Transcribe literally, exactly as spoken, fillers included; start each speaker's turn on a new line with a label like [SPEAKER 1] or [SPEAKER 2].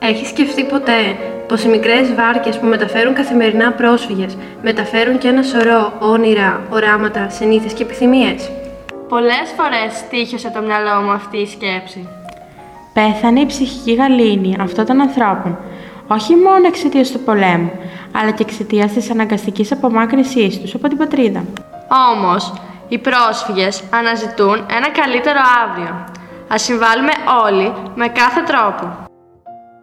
[SPEAKER 1] Έχεις σκεφτεί ποτέ πως οι μικρές βάρκες που μεταφέρουν καθημερινά πρόσφυγες μεταφέρουν και ένα σωρό όνειρα, οράματα, συνήθειες και επιθυμίες?
[SPEAKER 2] Πολλές φορές τύχιωσε το μυαλό μου αυτή η σκέψη.
[SPEAKER 3] Πέθανε η ψυχική γαλήνη αυτών των ανθρώπων, όχι μόνο εξαιτίας του πολέμου, αλλά και εξαιτίας της αναγκαστικής απομάκρυνσής τους από την πατρίδα.
[SPEAKER 2] Όμως, οι πρόσφυγες αναζητούν ένα καλύτερο αύριο. Ας συμβάλλουμε όλοι με κάθε τρόπο.